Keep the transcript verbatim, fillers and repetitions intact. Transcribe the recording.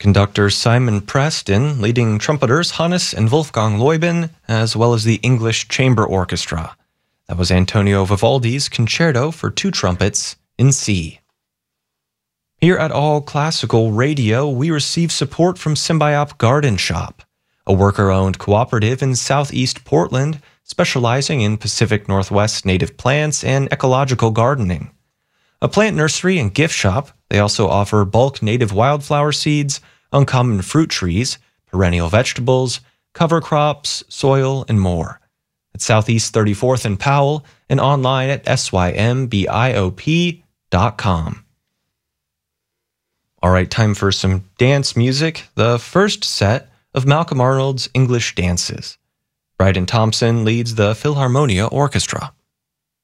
Conductor Simon Preston, leading trumpeters Hannes and Wolfgang Leuben, as well as the English Chamber Orchestra. That was Antonio Vivaldi's Concerto for Two Trumpets in C. Here at All Classical Radio, we receive support from Symbiop Garden Shop, a worker-owned cooperative in southeast Portland specializing in Pacific Northwest native plants and ecological gardening. A plant nursery and gift shop, they also offer bulk native wildflower seeds, uncommon fruit trees, perennial vegetables, cover crops, soil, and more. At Southeast thirty-fourth and Powell and online at symbiop dot com. All right, time for some dance music. The first set of Malcolm Arnold's English Dances. Bryden Thompson leads the Philharmonia Orchestra.